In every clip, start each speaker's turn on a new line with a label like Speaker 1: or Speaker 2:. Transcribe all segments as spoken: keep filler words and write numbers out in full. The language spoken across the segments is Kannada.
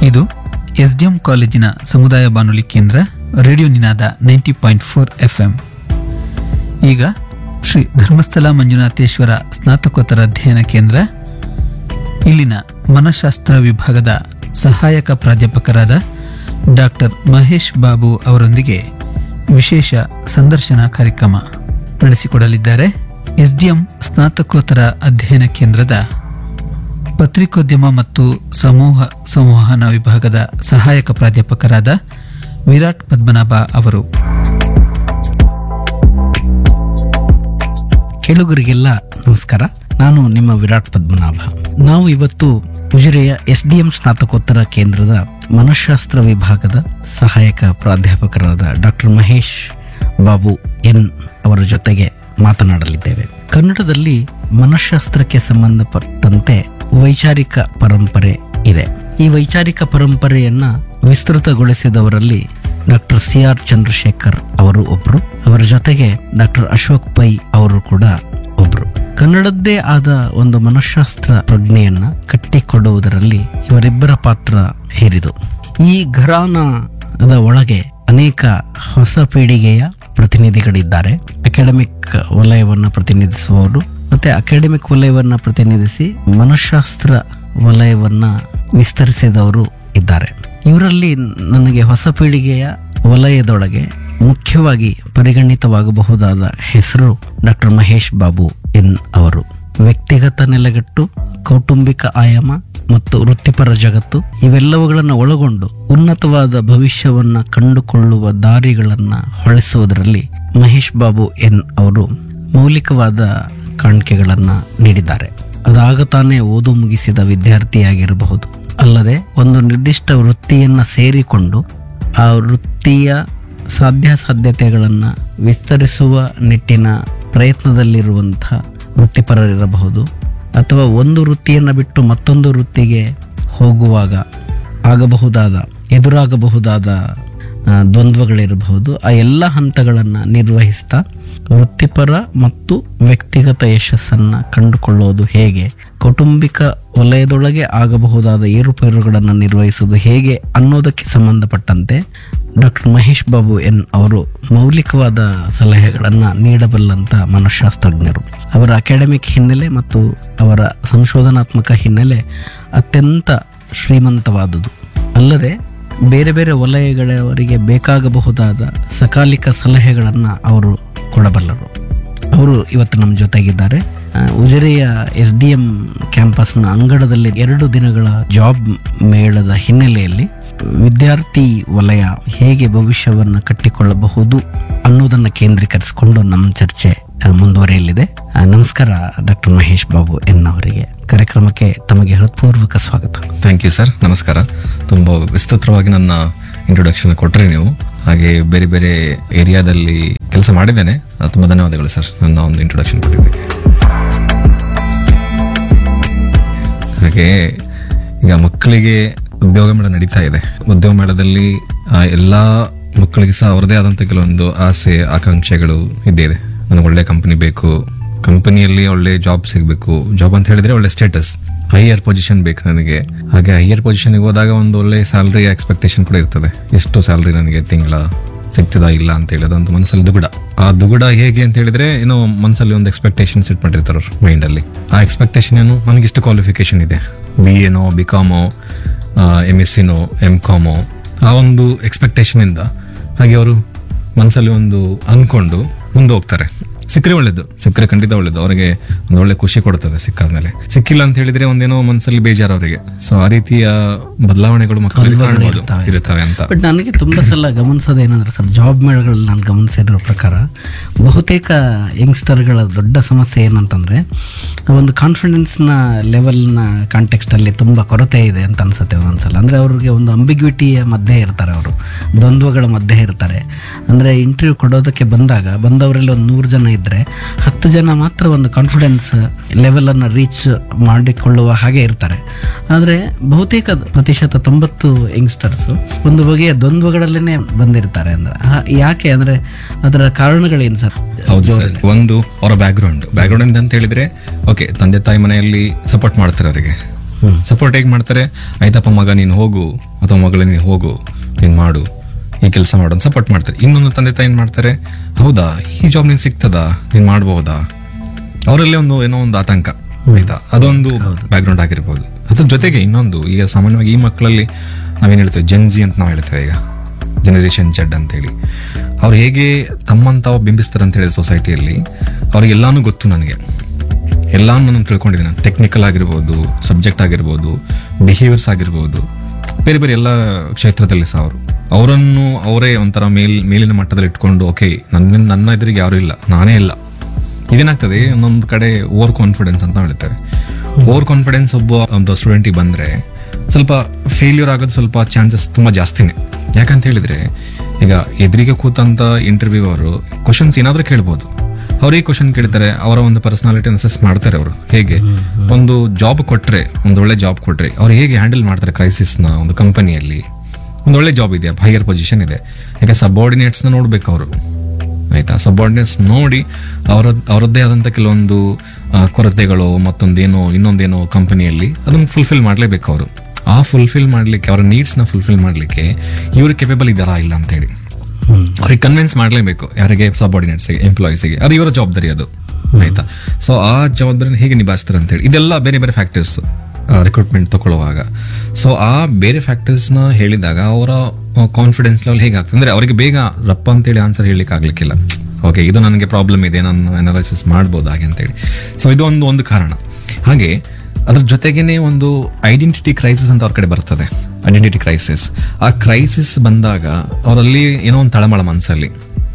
Speaker 1: ಇದು ಎಸ್ಡಿಎಂ ಕಾಲೇಜಿನ ಸಮುದಾಯ ಬಾನುಲಿ ಕೇಂದ್ರ ರೇಡಿಯೋ ನಿನಾದ ninety point four F M. ಈಗ ಶ್ರೀ ಧರ್ಮಸ್ಥಳ ಮಂಜುನಾಥೇಶ್ವರ ಸ್ನಾತಕೋತ್ತರ ಅಧ್ಯಯನ ಕೇಂದ್ರ ಇಲ್ಲಿನ ಮನಃಶಾಸ್ತ್ರ ವಿಭಾಗದ ಸಹಾಯಕ ಪ್ರಾಧ್ಯಾಪಕರಾದ ಡಾಕ್ಟರ್ ಮಹೇಶ್ ಬಾಬು ಅವರೊಂದಿಗೆ ವಿಶೇಷ ಸಂದರ್ಶನ ಕಾರ್ಯಕ್ರಮ ನಡೆಸಿಕೊಡಲಿದ್ದಾರೆ. ಎಸ್ಡಿಎಂ ಸ್ನಾತಕೋತ್ತರ ಅಧ್ಯಯನ ಕೇಂದ್ರದ ಪತ್ರಿಕೋದ್ಯಮ ಮತ್ತು ಸಮೂಹ ಸಂವಹನ ವಿಭಾಗದ ಸಹಾಯಕ ಪ್ರಾಧ್ಯಾಪಕರಾದ ವಿರಾಟ್ ಪದ್ಮನಾಭ ಅವರು.
Speaker 2: ಕೇಳುಗರಿಗೆಲ್ಲ ನಮಸ್ಕಾರ. ನಾನು ನಿಮ್ಮ ವಿರಾಟ್ ಪದ್ಮನಾಭ. ನಾವು ಇವತ್ತು ಉಜಿರೆಯ ಎಸ್ಡಿಎಂ ಸ್ನಾತಕೋತ್ತರ ಕೇಂದ್ರದ ಮನಃಶಾಸ್ತ್ರ ವಿಭಾಗದ ಸಹಾಯಕ ಪ್ರಾಧ್ಯಾಪಕರಾದ ಡಾಕ್ಟರ್ ಮಹೇಶ್ ಬಾಬು ಎನ್ ಅವರ ಜೊತೆಗೆ ಮಾತನಾಡಲಿದ್ದೇವೆ. ಕನ್ನಡದಲ್ಲಿ ಮನಃಶಾಸ್ತ್ರಕ್ಕೆ ಸಂಬಂಧಪಟ್ಟಂತೆ ವೈಚಾರಿಕ ಪರಂಪರೆ ಇದೆ. ಈ ವೈಚಾರಿಕ ಪರಂಪರೆಯನ್ನ ವಿಸ್ತೃತಗೊಳಿಸಿದವರಲ್ಲಿ ಡಾಕ್ಟರ್ ಸಿ ಆರ್ ಚಂದ್ರಶೇಖರ್ ಅವರು ಒಬ್ರು. ಅವರ ಜೊತೆಗೆ ಡಾಕ್ಟರ್ ಅಶೋಕ್ ಪೈ ಅವರು ಕೂಡ ಒಬ್ರು. ಕನ್ನಡದ್ದೇ ಆದ ಒಂದು ಮನಃಶಾಸ್ತ್ರ ಪ್ರಜ್ಞೆಯನ್ನ ಕಟ್ಟಿಕೊಡುವುದರಲ್ಲಿ ಇವರಿಬ್ಬರ ಪಾತ್ರ ಹೇರಿದು. ಈ ಘರಾನದ ಒಳಗೆ ಅನೇಕ ಹೊಸ ಪೀಳಿಗೆಯ ಪ್ರತಿನಿಧಿಗಳಿದ್ದಾರೆ. ಅಕಾಡೆಮಿಕ್ ವಲಯವನ್ನು ಪ್ರತಿನಿಧಿಸುವವರು ಮತ್ತೆ ಅಕಾಡೆಮಿಕ್ ವಲಯವನ್ನ ಪ್ರತಿನಿಧಿಸಿ ಮನಃಶಾಸ್ತ್ರ ವಲಯವನ್ನ ವಿಸ್ತರಿಸಿದವರು ಇದ್ದಾರೆ. ಇವರಲ್ಲಿ ನನಗೆ ಹೊಸ ಪೀಳಿಗೆಯ ವಲಯದೊಳಗೆ ಮುಖ್ಯವಾಗಿ ಪರಿಗಣಿತವಾಗಬಹುದಾದ ಹೆಸರು ಡಾಕ್ಟರ್ ಮಹೇಶ್ ಬಾಬು ಎನ್ ಅವರು. ವ್ಯಕ್ತಿಗತ ನೆಲೆಗಟ್ಟು, ಕೌಟುಂಬಿಕ ಆಯಾಮ ಮತ್ತು ವೃತ್ತಿಪರ ಜಗತ್ತು ಇವೆಲ್ಲವುಗಳನ್ನು ಒಳಗೊಂಡು ಉನ್ನತವಾದ ಭವಿಷ್ಯವನ್ನ ಕಂಡುಕೊಳ್ಳುವ ದಾರಿಗಳನ್ನ ಹೊಳೆಸುವುದರಲ್ಲಿ ಮಹೇಶ್ ಬಾಬು ಎನ್ ಅವರು ಮೌಲಿಕವಾದ ಕಾಣಿಕೆಗಳನ್ನ ನೀಡಿದ್ದಾರೆ. ಅದಾಗ ತಾನೇ ಓದು ಮುಗಿಸಿದ ವಿದ್ಯಾರ್ಥಿಯಾಗಿರಬಹುದು, ಅಲ್ಲದೆ ಒಂದು ನಿರ್ದಿಷ್ಟ ವೃತ್ತಿಯನ್ನ ಸೇರಿಕೊಂಡು ಆ ವೃತ್ತಿಯ ಸಾಧ್ಯಾಸಾಧ್ಯತೆಗಳನ್ನು ವಿಸ್ತರಿಸುವ ನಿಟ್ಟಿನ ಪ್ರಯತ್ನದಲ್ಲಿರುವಂತಹ ವೃತ್ತಿಪರರಿರಬಹುದು, ಅಥವಾ ಒಂದು ವೃತ್ತಿಯನ್ನು ಬಿಟ್ಟು ಮತ್ತೊಂದು ವೃತ್ತಿಗೆ ಹೋಗುವಾಗ ಆಗಬಹುದಾದ ಎದುರಾಗಬಹುದಾದ ದ್ವಂದ್ವಗಳಿರಬಹುದು. ಆ ಎಲ್ಲ ಹಂತಗಳನ್ನು ನಿರ್ವಹಿಸ್ತಾ ವೃತ್ತಿಪರ ಮತ್ತು ವ್ಯಕ್ತಿಗತ ಯಶಸ್ಸನ್ನು ಕಂಡುಕೊಳ್ಳುವುದು ಹೇಗೆ, ಕೌಟುಂಬಿಕ ವಲಯದೊಳಗೆ ಆಗಬಹುದಾದ ಏರುಪೇರುಗಳನ್ನು ನಿರ್ವಹಿಸುವುದು ಹೇಗೆ ಅನ್ನೋದಕ್ಕೆ ಸಂಬಂಧಪಟ್ಟಂತೆ ಡಾಕ್ಟರ್ ಮಹೇಶ್ ಬಾಬು ಎನ್ ಅವರು ಮೌಲಿಕವಾದ ಸಲಹೆಗಳನ್ನು ನೀಡಬಲ್ಲಂತ ಮನಃಶಾಸ್ತ್ರಜ್ಞರು. ಅವರ ಅಕಾಡೆಮಿಕ್ ಹಿನ್ನೆಲೆ ಮತ್ತು ಅವರ ಸಂಶೋಧನಾತ್ಮಕ ಹಿನ್ನೆಲೆ ಅತ್ಯಂತ ಶ್ರೀಮಂತವಾದುದು. ಅಲ್ಲದೆ ಬೇರೆ ಬೇರೆ ವಲಯಗಳವರಿಗೆ ಬೇಕಾಗಬಹುದಾದ ಸಕಾಲಿಕ ಸಲಹೆಗಳನ್ನು ಅವರು ಕೊಡಬಲ್ಲರು. ಅವರು ಇವತ್ತು ನಮ್ಮ ಜೊತೆಗಿದ್ದಾರೆ. ಉಜಿರೆಯ ಎಸ್ ಡಿ ಎಂ ಕ್ಯಾಂಪಸ್ನ ಅಂಗಡದಲ್ಲಿ ಎರಡು ದಿನಗಳ ಜಾಬ್ ಮೇಳದ ಹಿನ್ನೆಲೆಯಲ್ಲಿ ವಿದ್ಯಾರ್ಥಿ ವಲಯ ಹೇಗೆ ಭವಿಷ್ಯವನ್ನು ಕಟ್ಟಿಕೊಳ್ಳಬಹುದು ಅನ್ನೋದನ್ನು ಕೇಂದ್ರೀಕರಿಸಿಕೊಂಡು ನಮ್ಮ ಚರ್ಚೆ ಮುಂದುವರಿಯಲಿದೆ. ನಮಸ್ಕಾರ ಡಾಕ್ಟರ್ ಮಹೇಶ್ ಬಾಬು ಎನ್ ಅವರಿಗೆ. ಕಾರ್ಯಕ್ರಮಕ್ಕೆ ತಮಗೆ ಹೃತ್ಪೂರ್ವಕ ಸ್ವಾಗತ.
Speaker 3: Thank you sir. ನಮಸ್ಕಾರ. ತುಂಬ ವಿಸ್ತೃತವಾಗಿ ನನ್ನ ಇಂಟ್ರೊಡಕ್ಷನ್ ಕೊಟ್ಟರೆ ನೀವು, ಹಾಗೆ ಬೇರೆ ಬೇರೆ ಏರಿಯಾದಲ್ಲಿ ಕೆಲಸ ಮಾಡಿದ್ದೇನೆ. ತುಂಬ ಧನ್ಯವಾದಗಳು ಸರ್ ನನ್ನ ಒಂದು ಇಂಟ್ರೊಡಕ್ಷನ್ ಕೊಟ್ಟಿದ್ದಕ್ಕೆ. ಹಾಗೆ ಈಗ ಮಕ್ಕಳಿಗೆ ಉದ್ಯೋಗ ಮೇಳ ನಡೀತಾ ಇದೆ. ಉದ್ಯೋಗ ಮೇಳದಲ್ಲಿ ಎಲ್ಲ ಮಕ್ಕಳಿಗೆ ಸಹ ಅವರದೇ ಆದಂಥ ಕೆಲವೊಂದು ಆಸೆ ಆಕಾಂಕ್ಷೆಗಳು ಇದ್ದೇ ಇದೆ. ನನಗೆ ಒಳ್ಳೆ ಕಂಪನಿ ಬೇಕು, ಕಂಪನಿಯಲ್ಲಿ ಒಳ್ಳೆ ಜಾಬ್ ಸಿಗಬೇಕು, ಜಾಬ್ ಅಂತ ಹೇಳಿದ್ರೆ ಒಳ್ಳೆ ಸ್ಟೇಟಸ್, ಹೈಯರ್ ಪೊಸಿಷನ್ ಬೇಕು ನನಗೆ. ಹಾಗೆ ಹೈಯರ್ ಪೊಸಿಷನ್ಗೆ ಹೋದಾಗ ಒಂದು ಒಳ್ಳೆ ಸ್ಯಾಲ್ರಿ ಎಕ್ಸ್ಪೆಕ್ಟೇಷನ್ ಕೂಡ ಇರ್ತದೆ. ಎಷ್ಟು ಸ್ಯಾಲ್ರಿ ನನಗೆ ತಿಂಗಳ ಸಿಗ್ತದಾ ಇಲ್ಲ ಅಂತ ಹೇಳಿ ಅದೊಂದು ಮನಸ್ಸಲ್ಲಿ ದುಗುಡ. ಆ ದುಗುಡ ಹೇಗೆ ಅಂತ ಹೇಳಿದ್ರೆ ಏನೋ ಮನಸ್ಸಲ್ಲಿ ಒಂದು ಎಕ್ಸ್ಪೆಕ್ಟೇಷನ್ ಸೆಟ್ ಮಾಡಿರ್ತಾರೆ ಅವ್ರ ಮೈಂಡಲ್ಲಿ. ಆ ಎಕ್ಸ್ಪೆಕ್ಟೇಷನ್ ಏನು, ನನಗಿಷ್ಟು ಕ್ವಾಲಿಫಿಕೇಶನ್ ಇದೆ, B ಎನೋ B ಕಾಮೋ M S ಸಿನೋ M ಕಾಮೋ, ಆ ಒಂದು ಎಕ್ಸ್ಪೆಕ್ಟೇಷನಿಂದ ಹಾಗೆ ಅವರು ಮನಸ್ಸಲ್ಲಿ ಒಂದು ಅಂದ್ಕೊಂಡು ಮುಂದೆ ಹೋಗ್ತಾರೆ. ಸಿಕ್ಕರೆ ಒಳ್ಳೇದು, ಸಿಕ್ಕರೆ ಖಂಡಿತ ಒಳ್ಳೇದು, ಅವರಿಗೆ ಒಂದು ಒಳ್ಳೆ ಖುಷಿ ಕೊಡ್ತದೆ ಸಿಕ್ಕಾದ್ಮೇಲೆ. ಸಿಕ್ಕಿಲ್ಲ ಅಂತ ಹೇಳಿದ್ರೆ ಒಂದೇನೋ ಮನಸ್ಸಲ್ಲಿ ಬೇಜಾರು ಅವರಿಗೆ. ಸೊ ಆ ರೀತಿಯ ಬದಲಾವಣೆಗಳು ಮಕ್ಕಳಿಗೆ ಇರುತ್ತವೆ ಅಂತ.
Speaker 2: ಬಟ್ ನನಗೆ ತುಂಬಾ ಸಲ ಗಮನಿಸೋದೇನಂದ್ರೆ ಸರ್, ಜಾಬ್ ಮೇಳಗಳಲ್ಲಿ ನಾನು ಗಮನಿಸಿರೋ ಪ್ರಕಾರ ಬಹುತೇಕ ಯಂಗ್ಸ್ಟರ್ಗಳ ದೊಡ್ಡ ಸಮಸ್ಯೆ ಏನಂತಂದ್ರೆ ಒಂದು ಕಾನ್ಫಿಡೆನ್ಸ್ನ ಲೆವೆಲ್ನ ಕಾಂಟೆಕ್ಸ್ಟಲ್ಲಿ ತುಂಬ ಕೊರತೆ ಇದೆ ಅಂತ ಅನ್ಸುತ್ತೆ ಒಂದೊಂದ್ಸಲ. ಅಂದರೆ ಅವ್ರಿಗೆ ಒಂದು ಅಂಬಿಗ್ವಿಟಿಯ ಮಧ್ಯೆ ಇರ್ತಾರೆ, ಅವರು ದ್ವಂದ್ವಗಳ ಮಧ್ಯೆ ಇರ್ತಾರೆ. ಅಂದರೆ ಇಂಟರ್ವ್ಯೂ ಕೊಡೋದಕ್ಕೆ ಬಂದಾಗ ಬಂದವರಲ್ಲಿ ಒಂದು ನೂರು ಜನ ಇದ್ದರೆ ಹತ್ತು ಜನ ಮಾತ್ರ ಒಂದು ಕಾನ್ಫಿಡೆನ್ಸ್ ಲೆವೆಲನ್ನು ರೀಚ್ ಮಾಡಿಕೊಳ್ಳುವ ಹಾಗೆ ಇರ್ತಾರೆ. ಆದರೆ ಬಹುತೇಕ ಪ್ರತಿಶತ ತೊಂಬತ್ತು ಯಂಗ್ಸ್ಟರ್ಸು ಒಂದು ಬಗೆಯ ದ್ವಂದ್ವಗಳಲ್ಲೇ ಬಂದಿರ್ತಾರೆ. ಅಂದರೆ ಯಾಕೆ, ಅಂದರೆ ಅದರ ಕಾರಣಗಳೇನು ಸರ್?
Speaker 3: ಹೌದು ಸರ್. ಒಂದು ಅವರ ಬ್ಯಾಕ್ಗ್ರೌಂಡ್ ಬ್ಯಾಕ್ಗ್ರೌಂಡ್ ಅಂತ ಹೇಳಿದ್ರೆ ಓಕೆ, ತಂದೆ ತಾಯಿ ಮನೆಯಲ್ಲಿ ಸಪೋರ್ಟ್ ಮಾಡ್ತಾರೆ ಅವರಿಗೆ, ಸಪೋರ್ಟ್ ಹೇಗೆ ಮಾಡ್ತಾರೆ, ಆಯ್ತಪ್ಪ ಮಗ ನೀನು ಹೋಗು ಅಥವಾ ಮಗಳೇ ನೀನು ಹೋಗು, ನೀನು ಮಾಡು, ಈ ಕೆಲಸ ಮಾಡು ಅಂತ ಸಪೋರ್ಟ್ ಮಾಡ್ತಾರೆ. ಇನ್ನೊಂದು ತಂದೆ ತಾಯಿ ಏನ್ ಮಾಡ್ತಾರೆ, ಹೌದಾ ಈ ಜಾಬ್ ನೀನ್ ಸಿಗ್ತದಾ, ನೀನ್ ಮಾಡ್ಬಹುದಾ, ಅವರಲ್ಲಿ ಒಂದು ಏನೋ ಒಂದು ಆತಂಕ, ಆಯ್ತಾ, ಅದೊಂದು ಬ್ಯಾಕ್ ಗ್ರೌಂಡ್ ಆಗಿರ್ಬೋದು. ಅದ್ರ ಜೊತೆಗೆ ಇನ್ನೊಂದು, ಈಗ ಸಾಮಾನ್ಯವಾಗಿ ಈ ಮಕ್ಕಳಲ್ಲಿ ನಾವೇನ್ ಹೇಳ್ತೇವೆ, ಜೆನ್ಜಿ ಅಂತ ನಾವು ಹೇಳ್ತೇವೆ, ಈಗ ಜನರೇಷನ್ ಜೆಡ್ ಅಂತೇಳಿ, ಅವ್ರು ಹೇಗೆ ತಮ್ಮಂತಾವ್ ಬಿಂಬಿಸ್ತಾರೆ ಅಂತ ಹೇಳಿದ್ರೆ ಸೊಸೈಟಿಯಲ್ಲಿ, ಅವ್ರಿಗೆಲ್ಲಾನು ಗೊತ್ತು, ನನಗೆ ಎಲ್ಲಾನು ನಾನು ತಿಳ್ಕೊಂಡಿದ್ದೀನಿ, ಟೆಕ್ನಿಕಲ್ ಆಗಿರ್ಬೋದು, ಸಬ್ಜೆಕ್ಟ್ ಆಗಿರ್ಬೋದು, ಬಿಹೇವಿಯರ್ಸ್ ಆಗಿರ್ಬೋದು, ಬೇರೆ ಬೇರೆ ಎಲ್ಲ ಕ್ಷೇತ್ರದಲ್ಲಿ ಸಹ ಅವರು ಅವರನ್ನು ಅವರೇ ಒಂಥರ ಮೇಲ್ ಮೇಲಿನ ಮಟ್ಟದಲ್ಲಿ ಇಟ್ಕೊಂಡು, ಓಕೆ ನನ್ನ ನನ್ನ ಎದುರಿಗೆ ಯಾರು ಇಲ್ಲ, ನಾನೇ ಇಲ್ಲ. ಇದೇನಾಗ್ತದೆ, ಒಂದೊಂದು ಕಡೆ ಓವರ್ ಕಾನ್ಫಿಡೆನ್ಸ್ ಅಂತ ಹೇಳ್ತೇವೆ. ಓವರ್ ಕಾನ್ಫಿಡೆನ್ಸ್ ಒಬ್ಬ ಒಂದು ಸ್ಟೂಡೆಂಟಿಗೆ ಬಂದರೆ ಸ್ವಲ್ಪ ಫೇಲ್ಯೂರ್ ಆಗೋದು ಸ್ವಲ್ಪ ಚಾನ್ಸಸ್ ತುಂಬ ಜಾಸ್ತಿನೇ. ಯಾಕಂತ ಹೇಳಿದ್ರೆ, ಈಗ ಎದುರಿಗೆ ಕೂತಂತ ಇಂಟರ್ವ್ಯೂ ಅವರು ಕ್ವಶನ್ಸ್ ಏನಾದರೂ ಕೇಳ್ಬೋದು, ಅವ್ರಿಗೆ ಕ್ವಶನ್ ಕೇಳ್ತಾರೆ, ಅವರ ಒಂದು ಪರ್ಸನಾಲಿಟಿನ ಅಸೆಸ್ ಮಾಡ್ತಾರೆ. ಅವರು ಹೇಗೆ ಒಂದು ಜಾಬ್ ಕೊಟ್ಟರೆ, ಒಂದು ಒಳ್ಳೆ ಜಾಬ್ ಕೊಟ್ಟರೆ ಅವ್ರು ಹೇಗೆ ಹ್ಯಾಂಡಲ್ ಮಾಡ್ತಾರೆ ಕ್ರೈಸಿಸ್ನ, ಒಂದು ಕಂಪನಿಯಲ್ಲಿ ಒಂದು ಒಳ್ಳೆ ಜಾಬ್ ಇದೆ, ಹೈಯರ್ ಪೊಸಿಷನ್ ಇದೆ, ಯಾಕೆ ಸಬಾರ್ಡಿನೇಟ್ಸ್ನ ನೋಡ್ಬೇಕು ಅವರು, ಆಯ್ತಾ. ಸಬಾರ್ಡಿನೇಟ್ಸ್ ನೋಡಿ ಅವರ ಅವರದ್ದೇ ಆದಂಥ ಕೆಲವೊಂದು ಕೊರತೆಗಳು, ಮತ್ತೊಂದೇನೋ ಇನ್ನೊಂದೇನೋ ಕಂಪನಿಯಲ್ಲಿ ಅದನ್ನು ಫುಲ್ಫಿಲ್ ಮಾಡಲೇಬೇಕು ಅವರು. ಆ ಫುಲ್ಫಿಲ್ ಮಾಡಲಿಕ್ಕೆ, ಅವರ ನೀಡ್ಸ್ನ ಫುಲ್ಫಿಲ್ ಮಾಡಲಿಕ್ಕೆ ಇವರು ಕೆಪೇಬಲ್ ಇದ್ದಾರಾ ಇಲ್ಲ ಅಂತೇಳಿ ಅವ್ರಿಗೆ ಕನ್ವಿನ್ಸ್ ಮಾಡಲೇಬೇಕು. ಯಾರಿಗೆ, ಸಬಾರ್ಡಿನೇಟ್ಸ್ಗೆ, ಎಂಪ್ಲಾಯೀಸ್ಗೆ, ಅದು ಇವರ ಜವಾಬ್ದಾರಿ ಅದು, ಆಯ್ತಾ. ಸೊ ಆ ಜವಾಬ್ದಾರಿನ ಹೇಗೆ ನಿಭಾಯಿಸ್ತಾರೆ ಅಂತೇಳಿ, ಇದೆಲ್ಲ ಬೇರೆ ಬೇರೆ ಫ್ಯಾಕ್ಟರ್ಸ್ ರಿಕ್ರೂಟ್ಮೆಂಟ್ ತಗೊಳ್ಳುವಾಗ. ಸೊ ಆ ಬೇರೆ ಫ್ಯಾಕ್ಟರ್ಸ್ನ ಹೇಳಿದಾಗ ಅವರ ಕಾನ್ಫಿಡೆನ್ಸ್ ಲೆವೆಲ್ ಹೇಗಾಗ್ತದೆ ಅಂದರೆ, ಅವರಿಗೆ ಬೇಗ ರಪ್ಪ ಅಂತೇಳಿ ಆನ್ಸರ್ ಹೇಳಲಿಕ್ಕೆ ಆಗ್ಲಿಕ್ಕಿಲ್ಲ. ಓಕೆ, ಇದು ನನಗೆ ಪ್ರಾಬ್ಲಮ್ ಇದೆ, ನಾನು ಅನಾಲಿಸಿಸ್ ಮಾಡ್ಬೋದು ಹಾಗೆ ಅಂತೇಳಿ. ಸೊ ಇದು ಒಂದು ಒಂದು ಕಾರಣ. ಹಾಗೆ ಅದ್ರ ಜೊತೆಗೇನೆ ಒಂದು ಐಡೆಂಟಿಟಿ ಕ್ರೈಸಿಸ್ ಅಂತ ಅವ್ರ ಕಡೆ ಬರ್ತದೆ. ಐಡೆಂಟಿಟಿ ಕ್ರೈಸಿಸ್, ಆ ಕ್ರೈಸಿಸ್ ಬಂದಾಗ ಅವರಲ್ಲಿ ಏನೋ ಒಂದು ತಳಮಳ ಮನಸ್ಸಲ್ಲಿ.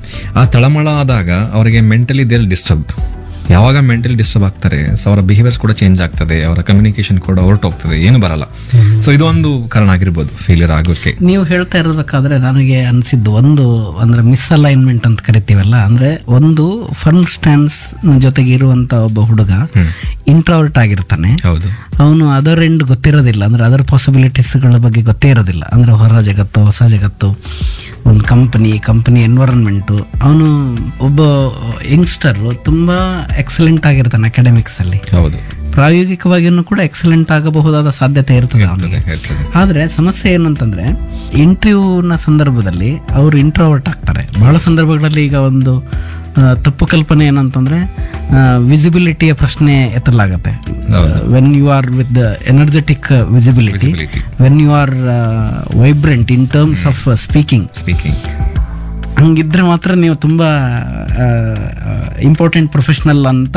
Speaker 3: ಆ ತಳಮಳ ಆದಾಗ ಅವರಿಗೆ ಮೆಂಟಲಿ ದೇರ್ ಡಿಸ್ಟರ್ಬ್. ಯಾವಾಗ ಮೆಂಟಲಿ ಡಿಸ್ಟರ್ಬ್ ಆಗ್ತಾರೆ, ಸೊ ಅವರ ಬಿಹೇವಿಯರ್ಸ್ ಕೂಡ ಚೇಂಜ್ ಆಗ್ತದೆ, ಅವರ ಕಮ್ಯುನಿಕೇಶನ್ ಕೂಡ ಹೊರಟೋಗ್ತದೆ, ಏನು ಬರಲ್ಲ. ಸೊ ಇದು ಒಂದು ಕಾರಣ ಆಗಿರ್ಬೋದು ಫೇಲಿಯರ್ ಆಗೋಕ್ಕೆ.
Speaker 2: ನೀವು ಹೇಳ್ತಾ ಇರಬೇಕಾದ್ರೆ ನನಗೆ ಅನಿಸಿದ್ದು ಒಂದು ಅಂದ್ರೆ ಮಿಸ್ಅಲೈನ್ಮೆಂಟ್ ಅಂತ ಕರಿತೀವಲ್ಲ, ಅಂದ್ರೆ ಒಂದು ಫರ್ಮ್ ಸ್ಟ್ಯಾನ್ಸ್ ಜೊತೆಗೆ ಇರುವಂತ ಒಬ್ಬ ಹುಡುಗ ಇಂಟ್ರಾವರ್ಟ್ ಆಗಿರ್ತಾನೆ.
Speaker 3: ಹೌದು,
Speaker 2: ಅವನು ಅದರ್ ಎಂಡ್ ಗೊತ್ತಿರೋದಿಲ್ಲ, ಅಂದ್ರೆ ಅದರ್ ಪಾಸಿಬಿಲಿಟೀಸ್ಗಳ ಬಗ್ಗೆ ಗೊತ್ತೇ ಇರೋದಿಲ್ಲ. ಅಂದ್ರೆ ಹೊರ ಜಗತ್ತು, ಹೊಸ ಜಗತ್ತು, ಒಂದು ಕಂಪನಿ ಕಂಪನಿ ಎನ್ವೈರನ್ಮೆಂಟು. ಅವನು ಒಬ್ಬ ಯಂಗ್ಸ್ಟರ್ ತುಂಬಾ ಎಕ್ಸಲೆಂಟ್ ಆಗಿರ್ತಾನೆ ಅಕಾಡೆಮಿಕ್ಸ್ ಅಲ್ಲಿ,
Speaker 3: ಹೌದು,
Speaker 2: ಪ್ರಾಯೋಗಿಕವಾಗಿಯೂ ಕೂಡ ಎಕ್ಸಲೆಂಟ್ ಆಗಬಹುದಾದ ಸಾಧ್ಯತೆ ಇರ್ತದೆ ಅವನಿಗೆ. ಆದ್ರೆ ಸಮಸ್ಯೆ ಏನಂತಂದ್ರೆ, ಇಂಟರ್ವ್ಯೂನ ಸಂದರ್ಭದಲ್ಲಿ ಅವರು ಇಂಟ್ರೋವರ್ಟ್ ಆಗ್ತಾರೆ. ಬಹಳ ಸಂದರ್ಭಗಳಲ್ಲಿ ಈಗ ಒಂದು ತಪ್ಪು ಕಲ್ಪನೆ ಏನಂತಂದ್ರೆ, ವಿಸಿಬಿಲಿಟಿಯ ಪ್ರಶ್ನೆ ಎತ್ತಲಾಗತ್ತೆ. When you are with the energetic visibility, when you are vibrant in terms of speaking speaking ಹಂಗಿದ್ರೆ ಮಾತ್ರ ನೀವು ತುಂಬಾ ಇಂಪಾರ್ಟೆಂಟ್ ಪ್ರೊಫೆಷನಲ್ ಅಂತ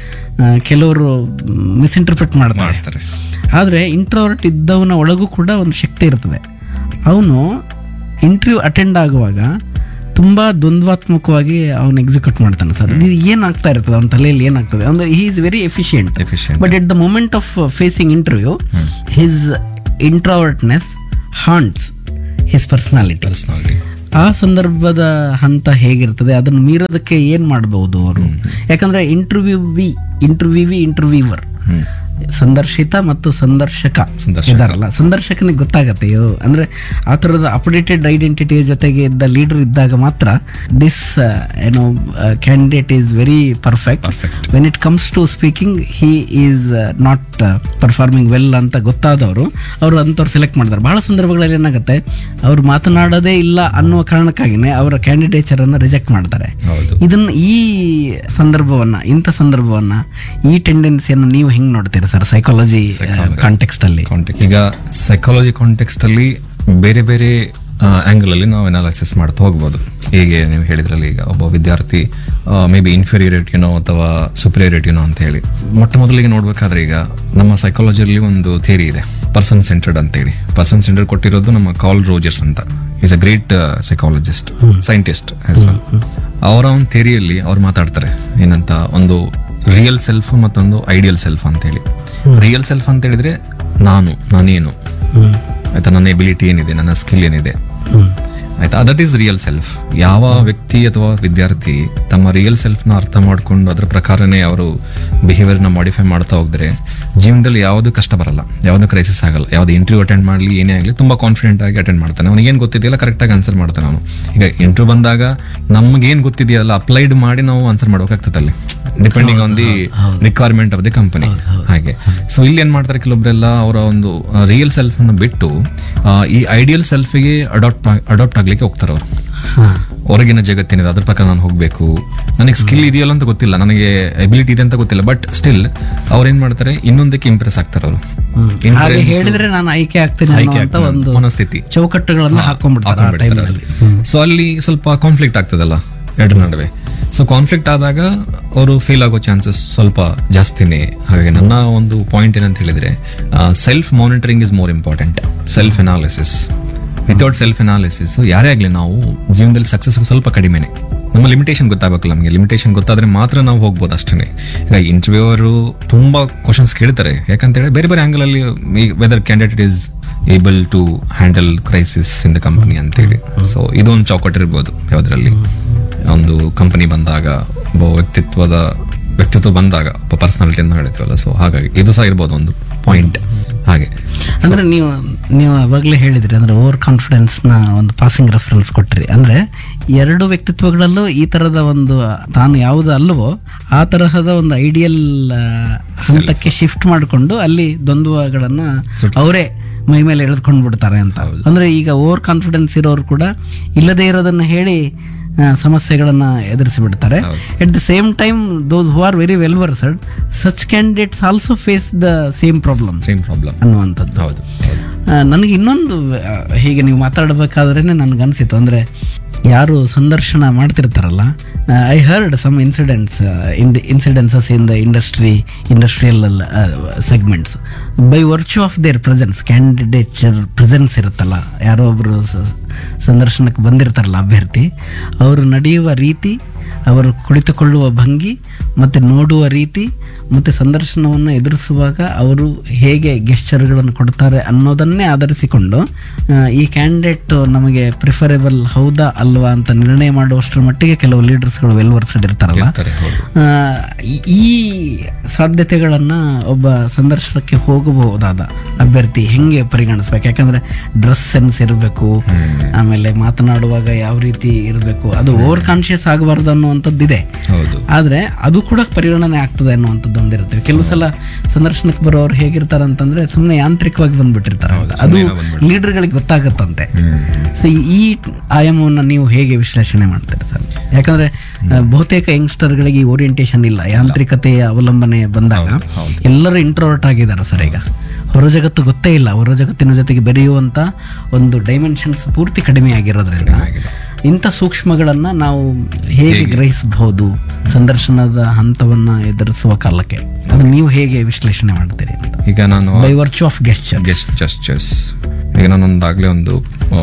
Speaker 2: ಕೆಲವರು ಮಿಸ್ಇಂಟರ್ಪ್ರಿಟ್ ಮಾಡ್ತಾರೆ. ಆದರೆ ಇಂಟ್ರೋವರ್ಟ್ ಇದ್ದವನ ಒಳಗೂ ಕೂಡ ಒಂದು ಶಕ್ತಿ ಇರ್ತದೆ. ಅವನು ಇಂಟರ್ವ್ಯೂ ಅಟೆಂಡ್ ಆಗುವಾಗ ತುಂಬಾ ದ್ವಂದ್ವಾತ್ಮಕವಾಗಿ ಅವನು ಎಕ್ಸಿಕ್ಯೂಟ್ ಮಾಡ್ತಾನೆ. ಸರ್, ಇದು ಏನಾಗ್ತಾ ಇರ್ತದೆ ಅವನ ತಲೆಯಲ್ಲಿ, ಏನಾಗ್ತದೆ ಅಂದ್ರೆ, he is very efficient, but at the moment of facing interview his ಇಂಟ್ರೋವರ್ಟ್ನೆಸ್ ಹಾಂಟ್ಸ್ his personality. ಆ ಸಂದರ್ಭದ ಹಂತ ಹೇಗಿರ್ತದೆ, ಅದನ್ನು ಮೀರೋದಕ್ಕೆ ಏನ್ ಮಾಡಬಹುದು ಅವರು? ಯಾಕಂದ್ರೆ interview V interview V interviewer, ಸಂದರ್ಶಿತ ಮತ್ತು ಸಂದರ್ಶಕ ಇದಾರಲ್ಲ, ಸಂದರ್ಶಕನಿಗೆ ಗೊತ್ತಾಗತ್ತೆ ಅಂದ್ರೆ ಆ ಥರದ ಅಪ್ಡೇಟೆಡ್ ಐಡೆಂಟಿಟಿ ಜೊತೆಗೆ ಇದ್ದ ಲೀಡರ್ ಇದ್ದಾಗ ಮಾತ್ರ ದಿಸ್ ಏನೋ candidate is very perfect. When it comes to speaking he is not performing well ಅಂತ ಗೊತ್ತಾದವರು ಅವರು ಅಂಥವ್ರು ಸೆಲೆಕ್ಟ್ ಮಾಡ್ತಾರೆ. ಬಹಳ ಸಂದರ್ಭಗಳಲ್ಲಿ ಏನಾಗುತ್ತೆ, ಅವ್ರು ಮಾತನಾಡೋದೇ ಇಲ್ಲ ಅನ್ನುವ ಕಾರಣಕ್ಕಾಗಿನೇ ಅವರ ಕ್ಯಾಂಡಿಡೇಚರ್ ಅನ್ನ ರಿಜೆಕ್ಟ್ ಮಾಡ್ತಾರೆ. ಇದನ್ನ ಈ ಸಂದರ್ಭವನ್ನ ಇಂಥ ಸಂದರ್ಭವನ್ನ ಈ ಟೆಂಡೆನ್ಸಿಯನ್ನು ನೀವು ಹೆಂಗ್ ನೋಡ್ತೀರಾ ಸರ್ ಸೈಕಾಲಜಿ ಕಾಂಟೆಕ್ಸ್ಟ್ ಅಲ್ಲಿ?
Speaker 3: ಈಗ ಸೈಕಾಲಜಿ ಕಾಂಟೆಕ್ಸ್ಟ್ ಅಲ್ಲಿ ಬೇರೆ ಬೇರೆ ಆಂಗಲ್ ಅಲ್ಲಿ ನಾವು ಅನಾಲಿಸಿಸ್ ಮಾಡ್ತಾ ಹೋಗ್ಬೋದು. ಹೀಗೆ ನೀವು ಹೇಳಿದ್ರಲ್ಲಿ, ಈಗ ಒಬ್ಬ ವಿದ್ಯಾರ್ಥಿ ಮೇ ಬಿ ಇನ್ಫೀರಿಯರಿಟಿನೋ ಅಥವಾ ಸುಪೀರಿಯರಿಟಿನೋ ಅಂತ ಹೇಳಿ ಮೊಟ್ಟ ಮೊದಲಿಗೆ ನೋಡ್ಬೇಕಾದ್ರೆ, ಈಗ ನಮ್ಮ ಸೈಕಾಲಜಿಯಲ್ಲಿ ಒಂದು ಥಿಯರಿ ಇದೆ, ಪರ್ಸನ್ ಸೆಂಟರ್ಡ್ ಅಂತೇಳಿ. ಪರ್ಸನ್ ಸೆಂಟರ್ಡ್ ಕೊಟ್ಟಿರೋದು ನಮ್ಮ ಕಾರ್ಲ್ ರೋಜರ್ಸ್ ಅಂತ, is a great psychologist, scientist as well. ಅವರ ಒಂದು ಥಿಯರಿಯಲ್ಲಿ ಅವ್ರು ಮಾತಾಡ್ತಾರೆ ಏನಂತ, ಒಂದು ರಿಯಲ್ ಸೆಲ್ಫ್ ಮತ್ತೊಂದು ಐಡಿಯಲ್ ಸೆಲ್ಫ್ ಅಂತ ಹೇಳಿ. ರಿಯಲ್ ಸೆಲ್ಫ್ ಅಂತ ಹೇಳಿದ್ರೆ ನಾನು, ನಾನೇನು ಆಯ್ತಾ, ನನ್ನ ಎಬಿಲಿಟಿ ಏನಿದೆ, ನನ್ನ ಸ್ಕಿಲ್ ಏನಿದೆ ಆಯ್ತಾ, ದಟ್ ಈಸ್ ರಿಯಲ್ ಸೆಲ್ಫ್. ಯಾವ ವ್ಯಕ್ತಿ ಅಥವಾ ವಿದ್ಯಾರ್ಥಿ ತಮ್ಮ ರಿಯಲ್ ಸೆಲ್ಫ್ನ ಅರ್ಥ ಮಾಡ್ಕೊಂಡು ಅದ್ರ ಪ್ರಕಾರನೇ ಅವರು ಬಿಹೇವಿಯರ್ನ ಮಾಡಿಫೈ ಮಾಡ್ತಾ ಹೋಗಿದ್ರೆ ಜೀವನದಲ್ಲಿ ಯಾವುದು ಕಷ್ಟ ಬರಲ್ಲ, ಯಾವುದು ಕ್ರೈಸಿಸ್ ಆಗಲ್ಲ. ಯಾವ್ದು ಇಂಟರ್ವ್ಯೂ ಅಟೆಂಡ್ ಮಾಡಲಿ, ಏನೇ ಆಗಲಿ ತುಂಬಾ ಕಾನ್ಫಿಡೆಂಟ್ ಆಗಿ ಅಟೆಂಡ್ ಮಾಡ್ತಾನೆ. ಅವನಿಗೇನು ಗೊತ್ತಿದೆಯಲ್ಲ ಕರೆಕ್ಟಾಗಿ ಆನ್ಸರ್ ಮಾಡ್ತಾನೆ ಅವನು. ಈಗ ಇಂಟರ್ವ್ಯೂ ಬಂದಾಗ ನಮ್ಗೇನು ಗೊತ್ತಿದೆಯಲ್ಲ ಅಪ್ಲೈಡ್ ಮಾಡಿ ನಾವು ಆನ್ಸರ್ ಮಾಡೋಕ್ಕಾಗ್ತದೆ ಅಲ್ಲಿ. Depending on the requirement of the company. ಹಾಗೆ ಸೊ ಇಲ್ಲಿ ಏನ್ ಮಾಡ್ತಾರೆ, ಕೆಲವೊಬ್ಬರೆಲ್ಲ ಅವರ ಒಂದು ರಿಯಲ್ ಸೆಲ್ಫ್ ಅನ್ನು ಬಿಟ್ಟು ಆ, ಈ ಐಡಿಯಲ್ ಸೆಲ್ಫ್ಗೆ ಅಡಾಪ್ಟ್ ಅಡಾಪ್ಟ್ ಆಗ್ಲಿಕ್ಕೆ ಹೋಗ್ತಾರೆ ಅವರು. ಹೊರಗಿನ ಜಗತ್ತಿನಿದೆ, ಅದ್ರ ಪ್ರಕಾರ ನಾನು ಹೋಗ್ಬೇಕು, ನನಗೆ ಸ್ಕಿಲ್ ಇದೆಯಲ್ಲ ಅಂತ ಗೊತ್ತಿಲ್ಲ, ನನಗೆ ಎಬಿಲಿಟಿ ಇದೆ ಅಂತ ಗೊತ್ತಿಲ್ಲ, ಬಟ್ ಸ್ಟಿಲ್ ಅವ್ರು ಏನ್ ಮಾಡ್ತಾರೆ, ಇನ್ನೊಂದಕ್ಕೆ ಇಂಪ್ರೆಸ್ ಆಗ್ತಾರೆ ಅವರು.
Speaker 2: ಹಾಗೆ ಹೇಳಿದ್ರೆ ನಾನು ಆಯ್ಕೆ ಆಗ್ತೀನಿ ಅನ್ನುವಂತ ಒಂದು
Speaker 3: ಮನಸ್ಥಿತಿ
Speaker 2: ಚೌಕಟ್ಟುಗಳನ್ನ ಹಾಕೊಂಡ್ಬಿಡ್ತಾರೆ.
Speaker 3: ಸೊ ಅಲ್ಲಿ ಸ್ವಲ್ಪ ಕಾನ್ಫ್ಲಿಕ್ಟ್ ಆಗ್ತದಲ್ಲ ಎರಡರ ನಡುವೆ. ಸೊ ಕಾನ್ಫ್ಲಿಕ್ಟ್ ಆದಾಗ ಅವರು ಫೇಲ್ ಆಗೋ ಚಾನ್ಸಸ್ ಸ್ವಲ್ಪ ಜಾಸ್ತಿನೇ. ಹಾಗೆ ನನ್ನ ಒಂದು ಪಾಯಿಂಟ್ ಏನಂತ ಹೇಳಿದ್ರೆ, self monitoring is more important. Self analysis, without self analysis ಯಾರೇ ಆಗ್ಲಿ ನಾವು ಜೀವನದಲ್ಲಿ ಸಕ್ಸಸ್ ಸ್ವಲ್ಪ ಕಡಿಮೆನೆ. ನಮ್ಮ ಲಿಮಿಟೇಷನ್ ಗೊತ್ತಾಗಬೇಕಲ್ಲ, ನಮಗೆ ಲಿಮಿಟೇಷನ್ ಗೊತ್ತಾದ್ರೆ ಮಾತ್ರ ನಾವು ಹೋಗ್ಬೋದು ಅಷ್ಟೇ. ಈಗ ಇಂಟರ್ವ್ಯೂ ಅವರು ತುಂಬಾ ಕ್ವಶನ್ಸ್ ಕೇಳ್ತಾರೆ, ಯಾಕಂತೇಳಿ ಬೇರೆ ಬೇರೆ ಆಂಗಲ್ ಅಲ್ಲಿ weather candidate is able to handle crisis in the company ಅಂತೇಳಿ. ಸೊ ಇದೊಂದು ಚೌಕಟ್ಟು ಇರ್ಬೋದು ಯಾವ್ದ್ರಲ್ಲಿ ಒಂದು ಕಂಪನಿ ಬಂದಾಗ, ಒಬ್ಬ ವ್ಯಕ್ತಿತ್ವದ ವ್ಯಕ್ತಿತ್ವ ಬಂದಾಗ, ಪರ್ಸನಾಲಿಟಿ ಅಂತ ಹೇಳ್ತೀವಲ್ಲ. ಸೊ ಹಾಗಾಗಿ ಇದು ಸಹ ಇರ್ಬೋದು ಒಂದು ಪಾಯಿಂಟ್. ಹಾಗೆ
Speaker 2: ಅಂದ್ರೆ ನೀವು ನೀವು ಅವಾಗಲೇ ಹೇಳಿದ್ರಿ, ಅಂದ್ರೆ ಓವರ್ ಕಾನ್ಫಿಡೆನ್ಸ್ ನ ಒಂದು ಪಾಸಿಂಗ್ ರೆಫರೆನ್ಸ್ ಕೊಟ್ರಿ. ಅಂದ್ರೆ ಎರಡು ವ್ಯಕ್ತಿತ್ವಗಳಲ್ಲೂ ಈ ತರದ ಒಂದು ತಾನು ಯಾವುದು ಅಲ್ಲವೋ ಆ ತರಹದ ಒಂದು ಐಡಿಯಲ್ ಹಂತಕ್ಕೆ ಶಿಫ್ಟ್ ಮಾಡಿಕೊಂಡು ಅಲ್ಲಿ ದ್ವಂದ್ವಗಳನ್ನ ಅವರೇ ಮೈ ಮೇಲೆ ಎಳೆದುಕೊಂಡು ಬಿಡ್ತಾರೆ ಅಂತ. ಅಂದ್ರೆ ಈಗ ಓವರ್ ಕಾನ್ಫಿಡೆನ್ಸ್ ಇರೋರು ಕೂಡ ಇಲ್ಲದೇ ಇರೋದನ್ನ ಹೇಳಿ ಸಮಸ್ಯೆಗಳನ್ನ ಎದುರಿಸಿ ಬಿಡ್ತಾರೆ. At the same time those who are very well versed, such candidates also face the same problem
Speaker 3: same problem
Speaker 2: ಅನ್ನುವಂಥದ್ದು.
Speaker 3: ಹೌದು.
Speaker 2: ನನಗೆ ಇನ್ನೊಂದು ಹೀಗೆ ನೀವು ಮಾತಾಡಬೇಕಾದ್ರೇನೆ ನನ್ಗನ್ಸಿತ್ತು, ಅಂದ್ರೆ ಯಾರು ಸಂದರ್ಶನ ಮಾಡ್ತಿರ್ತಾರಲ್ಲ, I heard some incidents incidences in the industry industrial segments by virtue of their presence, candidature presence ಇರುತ್ತಲ್ಲ, ಯಾರೋ ಒಬ್ಬರು ಸಂದರ್ಶನಕ್ಕೆ ಬಂದಿರ್ತಾರಲ್ಲ ಅಭ್ಯರ್ಥಿ, ಅವರು ನಡೆಯುವ ರೀತಿ, ಅವರು ಕುಳಿತುಕೊಳ್ಳುವ ಭಂಗಿ ಮತ್ತು ನೋಡುವ ರೀತಿ ಮತ್ತು ಸಂದರ್ಶನವನ್ನು ಎದುರಿಸುವಾಗ ಅವರು ಹೇಗೆ ಗೆಸ್ಚರ್ಗಳನ್ನು ಕೊಡ್ತಾರೆ ಅನ್ನೋದನ್ನೇ ಆಧರಿಸಿಕೊಂಡು ಈ ಕ್ಯಾಂಡಿಡೇಟ್ ನಮಗೆ ಪ್ರಿಫರೇಬಲ್ ಹೌದಾ ಅಲ್ವಾ ಅಂತ ನಿರ್ಣಯ ಮಾಡುವಷ್ಟರ ಮಟ್ಟಿಗೆ ಕೆಲವು ಲೀಡರ್ಸ್ಗಳು ವೆಲ್ ವರ್ಸಡ್ ಇರ್ತಾರಲ್ಲ. ಈ ಸಾಧ್ಯತೆಗಳನ್ನು ಒಬ್ಬ ಸಂದರ್ಶನಕ್ಕೆ ಹೋಗಬಹುದಾದ ಅಭ್ಯರ್ಥಿ ಹೆಂಗೆ ಪರಿಗಣಿಸ್ಬೇಕು? ಯಾಕಂದ್ರೆ ಡ್ರೆಸ್ ಸೆನ್ಸ್ ಇರಬೇಕು, ಆಮೇಲೆ ಮಾತನಾಡುವಾಗ ಯಾವ ರೀತಿ ಇರಬೇಕು, ಅದು ಓವರ್ ಕಾನ್ಶಿಯಸ್ ಆಗಬಾರ್ದು ಅನ್ನುವಂಥದ್ದಿದೆ. ಆದ್ರೆ ಅದು ಕೂಡ ಪರಿಗಣನೆ ಆಗ್ತದೆ ಅನ್ನುವಂಥದ್ದು ಒಂದಿರುತ್ತೆ. ಕೆಲವು ಸಲ ಸಂದರ್ಶನಕ್ಕೆ ಬರೋರು ಹೇಗಿರ್ತಾರೆ ಅಂತಂದ್ರೆ ಸುಮ್ಮನೆ ಯಾಂತ್ರಿಕವಾಗಿ ಬಂದ್ಬಿಟ್ಟಿರ್ತಾರೆ, ಅದು ಲೀಡರ್ಗಳಿಗೆ ಗೊತ್ತಾಗತ್ತಂತೆ. ಸೊ ಈ ಆಯಾಮವನ್ನು ನೀವು ಹೇಗೆ ವಿಶ್ಲೇಷಣೆ ಮಾಡ್ತೀರಿ ಸರ್? ಯಾಕಂದ್ರೆ ಬಹುತೇಕ ಯಂಗ್ಸ್ಟರ್ಗಳಿಗೆ ಈ ಓರಿಯಂಟೇಷನ್ ಇಲ್ಲ, ಯಾಂತ್ರಿಕತೆಯ ಅವಲಂಬನೆ ಬಂದಾಗ ಎಲ್ಲರೂ ಇಂಟ್ರೋವರ್ಟ್ ಆಗಿದ್ದಾರೆ ಸರ್. ಈಗ ಹೊರ ಜಗತ್ತು ಗೊತ್ತೇ ಇಲ್ಲ, ಹೊರ ಜಗತ್ತಿನ ಜೊತೆಗೆ ಬೆರೆಯುವಂತ ಒಂದು ಡೈಮೆನ್ಷನ್ಸ್ ಪೂರ್ತಿ ಕಡಿಮೆ ಆಗಿರೋದ್ರಿಂದ ಇಂಥ ಸೂಕ್ಷ್ಮಗಳನ್ನ ನಾವು ಹೇಗೆ ಗ್ರಹಿಸಬಹುದು ಸಂದರ್ಶನದ ಹಂತವನ್ನ ಎದುರಿಸುವ ಕಾಲಕ್ಕೆ? ಅದು ನೀವು ಹೇಗೆ ವಿಶ್ಲೇಷಣೆ ಮಾಡ್ತೀರಿ ಅಂತ?
Speaker 3: ಈಗ ನಾನು
Speaker 2: by virtue of gesture
Speaker 3: gestures ಈಗ ನಾನೊಂದಾಗಲೇ ಒಂದು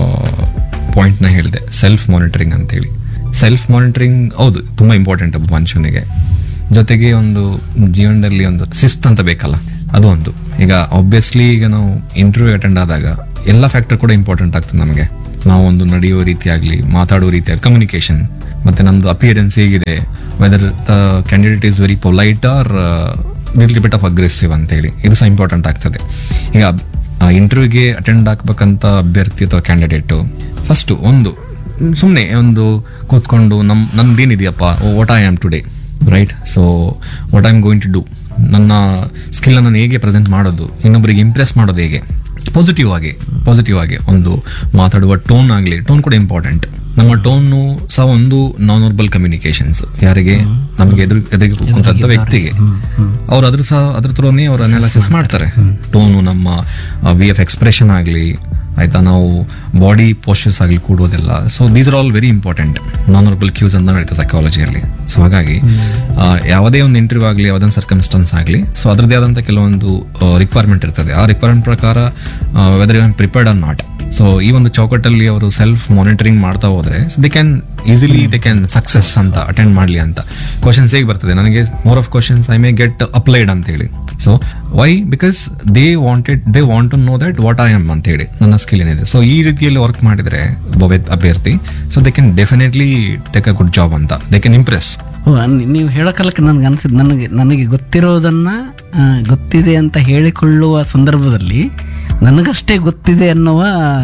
Speaker 3: ಪಾಯಿಂಟ್ನ ಹೇಳಿದೆ, ಸೆಲ್ಫ್ ಮಾನಿಟರಿಂಗ್ ಅಂತೇಳಿ. ಸೆಲ್ಫ್ ಮಾನಿಟರಿಂಗ್ ಹೌದು ತುಂಬಾ ಇಂಪಾರ್ಟೆಂಟ್ ಒಬ್ಬ ಮನುಷ್ಯನಿಗೆ. ಜೊತೆಗೆ ಒಂದು ಜೀವನದಲ್ಲಿ ಒಂದು ಶಿಸ್ತು ಅಂತ ಬೇಕಲ್ಲ, ಅದು ಒಂದು. ಈಗ ಆಬ್ವಿಯಸ್ಲಿ ಈಗ ನಾವು ಇಂಟರ್ವ್ಯೂ ಅಟೆಂಡ್ ಆದಾಗ ಎಲ್ಲ ಫ್ಯಾಕ್ಟರ್ ಕೂಡ ಇಂಪಾರ್ಟೆಂಟ್ ಆಗ್ತದೆ ನಮಗೆ. ನಾವು ಒಂದು ನಡೆಯುವ ರೀತಿ ಆಗಲಿ, ಮಾತಾಡುವ ರೀತಿ ಆಗಲಿ, ಕಮ್ಯುನಿಕೇಶನ್, ಮತ್ತೆ ನಮ್ದು ಅಪಿಯರೆನ್ಸ್ ಹೇಗಿದೆ, whether the candidate is very polite are little bit of aggressive ಅಂತೇಳಿ, ಇದು ಸಹ ಇಂಪಾರ್ಟೆಂಟ್ ಆಗ್ತದೆ. ಈಗ ಇಂಟರ್ವ್ಯೂಗೆ ಅಟೆಂಡ್ ಆಗ್ಬೇಕಂತ ಅಭ್ಯರ್ಥಿ ಅಥವಾ ಕ್ಯಾಂಡಿಡೇಟು ಫಸ್ಟು ಒಂದು ಸುಮ್ಮನೆ ಒಂದು ಕೂತ್ಕೊಂಡು ನಮ್ ನಂದೇನಿದೆಯಪ್ಪ, what I am today, right? So what I am going to do, ನನ್ನ ಸ್ಕಿಲ್ ನಾನು ಹೇಗೆ ಪ್ರೆಸೆಂಟ್ ಮಾಡೋದು, ಇನ್ನೊಬ್ಬರಿಗೆ ಇಂಪ್ರೆಸ್ ಮಾಡೋದು ಹೇಗೆ, ಪಾಸಿಟಿವ್ ಆಗಿ ಪಾಸಿಟಿವ್ ಆಗಿ ಒಂದು ಮಾತಾಡುವ ಟೋನ್ ಆಗಲಿ, ಟೋನ್ ಕೂಡ ಇಂಪಾರ್ಟೆಂಟ್. ನಮ್ಮ ಟೋನು ಸಹ ಒಂದು ನಾನ್ ವರ್ಬಲ್ ಕಮ್ಯುನಿಕೇಶನ್ಸ್, ಯಾರಿಗೆ ನಮಗೆ ಎದುರು ಎದುರಿಗೆ ಕೂತಂತ ವ್ಯಕ್ತಿಗೆ ಅವ್ರು ಅದ್ರ ಸಹ ಅದ್ರ ಥರನೇ ಅವ್ರು ಅನಾಲಿಸಿಸ್ ಮಾಡ್ತಾರೆ. ಟೋನು, ನಮ್ಮ ವಿ ಆಫ್ ಎಕ್ಸ್ಪ್ರೆಷನ್ ಆಗಲಿ, ಆಯ್ತಾ, ನಾವು ಬಾಡಿ ಪೋಸ್ಚರ್ಸ್ ಆಗಲಿ ಕೂಡೋದೆಲ್ಲ. So these are all very important non verbal Qs ಅಂತ ನಡೀತದೆ ಸೈಕಾಲಜಿಯಲ್ಲಿ. ಸೊ ಹಾಗಾಗಿ ಯಾವುದೇ ಒಂದು ಇಂಟರ್ವ್ಯೂ ಆಗಲಿ, ಯಾವುದೇ ಒಂದು ಸರ್ಕಮ್ಸ್ಟೆನ್ಸ್ ಆಗಲಿ, ಸೊ ಅದರದ್ದೇ ಆದಂಥ ಕೆಲವೊಂದು ರಿಕ್ವೈರ್ಮೆಂಟ್ ಇರ್ತದೆ. ಆ ರಿಕ್ವೈರ್ಮೆಂಟ್ ಪ್ರಕಾರ weather even prepared R not. So ಈ ಒಂದು ಚೌಕಟ್ಟಲ್ಲಿ ಅವರು ಸೆಲ್ಫ್ ಮಾನಿಟರಿಂಗ್ ಮಾಡ್ತಾ ಹೋದ್ರೆ they can easily they can success ಅಂತ ಅಟೆಂಡ್ ಮಾಡಲಿ ಅಂತ. ಕ್ವಶನ್ಸ್ ಹೇಗೆ ಬರ್ತದೆ ನನಗೆ, more of questions I may get applied ಅಂತ ಹೇಳಿ. So Y? Because they wanted they want to know that what I am ಅಂತ ಹೇಳಿ, ನನ್ನ ಸ್ಕಿಲ್ ಏನಿದೆ. ಸೊ ಈ ರೀತಿಯಲ್ಲಿ ವರ್ಕ್ ಮಾಡಿದ್ರೆ ಒಬ್ಬ ಅಭ್ಯರ್ಥಿ, so they can definitely take a good job ಅಂತ, ದೇ ಕ್ಯಾನ್ ಇಂಪ್ರೆಸ್.
Speaker 2: ನೀವು ಹೇಳೋ ಕಾಲಕ್ಕೆ ನನಗೆ ಅನ್ಸಿದ್ದು, ನನಗೆ ನನಗೆ ಗೊತ್ತಿರೋದನ್ನ ಗೊತ್ತಿದೆ ಅಂತ ಹೇಳಿಕೊಳ್ಳುವ ಸಂದರ್ಭದಲ್ಲಿ ನನಗಷ್ಟೇ ಗೊತ್ತಿದೆ ಅನ್ನುವ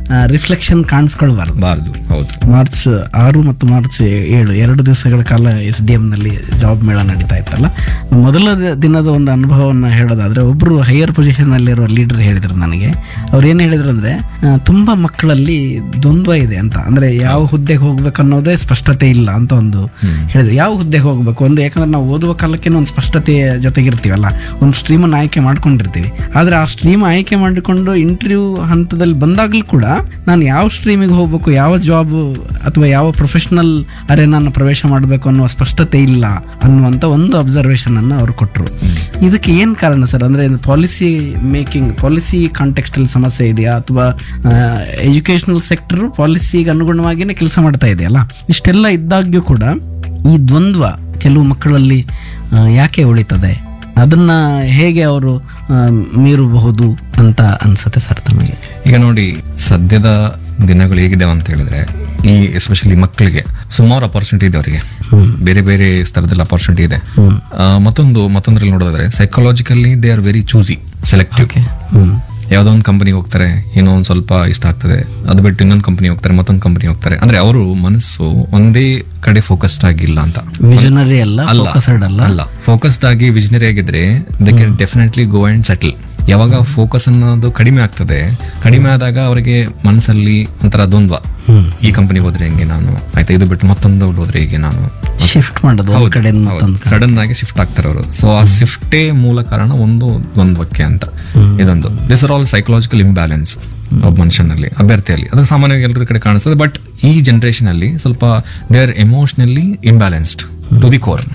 Speaker 2: ರಿಫ್ಲೆಕ್ಷನ್ ಕಾಣಿಸ್ಕೊಳ್ಬಾರ್ದು.
Speaker 3: ಬಾರ್ದು. ಹೌದು.
Speaker 2: ಮಾರ್ಚ್ ಆರು ಮತ್ತು ಮಾರ್ಚ್ ಏಳು ಎರಡು ದಿವಸಗಳ ಕಾಲ ಎಸ್ ಡಿ ಎಂನಲ್ಲಿ ಜಾಬ್ ಮೇಳ ನಡೀತಾ ಇತ್ತಲ್ಲ. ಮೊದಲ ದ- ದಿನದ ಒಂದು ಅನುಭವವನ್ನು ಹೇಳೋದಾದ್ರೆ, ಒಬ್ಬರು ಹೈಯರ್ ಪೊಸಿಷನ್ ಅಲ್ಲಿರೋ ಲೀಡರ್ ಹೇಳಿದ್ರು ನನಗೆ. ಅವ್ರು ಏನು ಹೇಳಿದ್ರು ಅಂದ್ರೆ, ಆ, ತುಂಬಾ ಮಕ್ಕಳಲ್ಲಿ ದ್ವಂದ್ವ ಇದೆ ಅಂತ, ಅಂದ್ರೆ ಯಾವ ಹುದ್ದೆಗೆ ಹೋಗ್ಬೇಕು ಅನ್ನೋದೇ ಸ್ಪಷ್ಟತೆ ಇಲ್ಲ ಅಂತ ಒಂದು ಹೇಳಿದ್ರು. ಯಾವ ಹುದ್ದೆಗೆ ಹೋಗ್ಬೇಕು ಒಂದು, ಯಾಕಂದ್ರೆ ನಾವು ಓದುವ ಕಾಲಕ್ಕೆ ಒಂದು ಸ್ಪಷ್ಟತೆಯ ಜೊತೆಗಿರ್ತೀವಲ್ಲ, ಒಂದು ಸ್ಟ್ರೀಮನ್ನು ಆಯ್ಕೆ ಮಾಡ್ಕೊಂಡಿರ್ತೀವಿ. ಆದ್ರೆ ಆ ಸ್ಟ್ರೀಮ್ ಆಯ್ಕೆ ಮಾಡಿಕೊಂಡು ಇಂಟರ್ವ್ಯೂ ಹಂತದಲ್ಲಿ ಬಂದಾಗ್ಲೂ ಕೂಡ ನಾನು ಯಾವ ಸ್ಟ್ರೀಮಿಗೆ ಹೋಗ್ಬೇಕು, ಯಾವ ಜಾಬ್ ಅಥವಾ ಯಾವ ಪ್ರೊಫೆಷನಲ್ ಅರೇನಾನ ಪ್ರವೇಶ ಮಾಡಬೇಕು ಅನ್ನುವ ಸ್ಪಷ್ಟತೆ ಇಲ್ಲ ಅನ್ನುವಂತ ಒಂದು ಅಬ್ಸರ್ವೇಷನ್ ಅನ್ನು ಅವರು ಕೊಟ್ಟರು. ಇದಕ್ಕೆ ಏನ್ ಕಾರಣ ಸರ್? ಅಂದ್ರೆ ಪಾಲಿಸಿ ಮೇಕಿಂಗ್, ಪಾಲಿಸಿ ಕಾಂಟೆಕ್ಸ್ಟ್ ಅಲ್ಲಿ ಸಮಸ್ಯೆ ಇದೆಯಾ, ಅಥವಾ ಎಜುಕೇಶನಲ್ ಸೆಕ್ಟರ್ ಪಾಲಿಸಿಗೆ ಅನುಗುಣವಾಗಿನೇ ಕೆಲಸ ಮಾಡ್ತಾ ಇದೆಯಲ್ಲ? ಇಷ್ಟೆಲ್ಲ ಇದ್ದಾಗ್ಯೂ ಕೂಡ ಈ ದ್ವಂದ್ವ ಕೆಲವು ಮಕ್ಕಳಲ್ಲಿ ಆ, ಯಾಕೆ ಉಳಿತದೆ? ಅದನ್ನ ಹೇಗೆ ಅವರು ಮೀರಬಹುದು ಅಂತ ಅನ್ಸುತ್ತೆ ಸರ್ ತಮಗೆ?
Speaker 3: ಈಗ ನೋಡಿ, ಸದ್ಯದ ದಿನಗಳು ಹೇಗಿದ್ದಾವೆ ಅಂತ ಹೇಳಿದ್ರೆ, ಈ ಎಸ್ಪೆಷಲಿ ಮಕ್ಕಳಿಗೆ ಸುಮಾರು ಅಪರ್ಚುನಿಟಿ ಇದೆ ಅವರಿಗೆ, ಬೇರೆ ಬೇರೆ ಸ್ತರದಲ್ಲಿ ಅಪರ್ಚುನಿಟಿ ಇದೆ. ಆ, ಮತ್ತೊಂದು ಮತ್ತೊಂದ್ರಲ್ಲಿ ನೋಡೋದಾದ್ರೆ psychologically they are very choosy, selective. ಯಾವುದೋ ಒಂದು ಕಂಪನಿಗೆ ಹೋಗ್ತಾರೆ, ಏನೋ ಒಂದು ಸ್ವಲ್ಪ ಇಷ್ಟ ಆಗ್ತದೆ, ಅದು ಬಿಟ್ಟು ಇನ್ನೊಂದು ಕಂಪನಿ ಹೋಗ್ತಾರೆ, ಮತ್ತೊಂದು ಕಂಪನಿ ಹೋಗ್ತಾರೆ. ಅಂದ್ರೆ ಅವರು ಮನಸ್ಸು ಒಂದೇ ಕಡೆ ಫೋಕಸ್ಡ್ ಆಗಿಲ್ಲ ಅಂತ.
Speaker 2: ವಿಷನರಿ ಅಲ್ಲ, ಫೋಕಸ್ಡ್ ಅಲ್ಲ.
Speaker 3: ಅಲ್ಲ, ಫೋಕಸ್ಡ್ ಆಗಿ ವಿಷನರಿ ಆಗಿದ್ರೆ they can definitely go and settle. ಯಾವಾಗ ಫೋಕಸ್ ಅನ್ನೋದು ಕಡಿಮೆ ಆಗ್ತದೆ, ಕಡಿಮೆ ಆದಾಗ ಅವರಿಗೆ ಮನಸ್ಸಲ್ಲಿ ಒಂಥರ ದ್ವಂದ್ವ, ಈ ಕಂಪನಿಗೆ ಹೋದ್ರೆ ಹೆಂಗೆ ನಾನು, ಆಯ್ತಾ ಇದು ಬಿಟ್ಟು ಮತ್ತೊಂದು ಹೋದ್ರೆ ಹೇಗೆ ನಾನು,
Speaker 2: ಶಿಫ್ಟ್ ಮಾಡೋದು ಒಂದ್ ಕಡೆಯಿಂದ ಮತ್ತೊಂದು ಕಡೆ.
Speaker 3: ಸಡನ್ ಆಗಿ ಶಿಫ್ಟ್ ಆಗ್ತಾರೆ ಅವರು. ಸೊ ಆ ಶಿಫ್ಟೇ ಮೂಲ ಕಾರಣ ಒಂದು ದ್ವಂದ್ವಕ್ಕೆ ಅಂತ. ಇದೊಂದು this are all psychological imbalance ಒಬ್ಬ ಮನುಷ್ಯನಲ್ಲಿ, ಅಭ್ಯರ್ಥಿಯಲ್ಲಿ. ಅದು ಸಾಮಾನ್ಯವಾಗಿ ಎಲ್ಲರ ಕಡೆ ಕಾಣಿಸ್ತದೆ. ಬಟ್ ಈ ಜನರೇಷನ್ ಅಲ್ಲಿ ಸ್ವಲ್ಪ they are emotionally imbalanced to the core.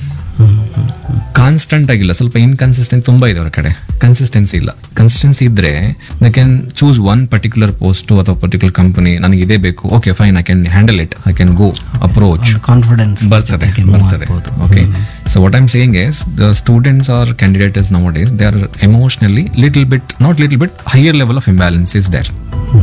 Speaker 3: Constant ಆಗಿಲ್ಲ, ಸ್ವಲ್ಪ ಇನ್ಕನ್ಸಿಸ್ಟೆಂಟ್ ತುಂಬಾ ಇದೆ ಅವ್ರ ಕಡೆ. ಕನ್ಸಿಸ್ಟೆನ್ಸಿ ಇಲ್ಲ. ಕನ್ಸಿಸ್ಟೆನ್ಸಿ ಇದ್ರೆ they can choose one particular post ಅಥವಾ ಪರ್ಟಿಕ್ಯುಲರ್ ಕಂಪನಿ, ನನಗೆ ಇದೇ ಬೇಕು, okay fine, I can handle it, I can go, approach,
Speaker 2: confidence
Speaker 3: ಬರ್ತದೆ ಬರ್ತದೆ okay. So what I'm saying is the students R candidates now days they are emotionally little bit, not little bit, higher level of imbalance is there.